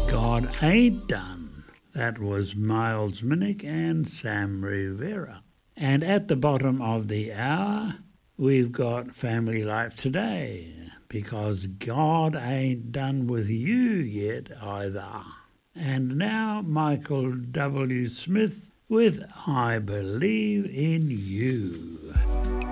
God Ain't Done. That was Miles Minnick and Sam Rivera. And at the bottom of the hour, we've got Family Life Today, because God ain't done with you yet either. And now Michael W. Smith with I Believe in You.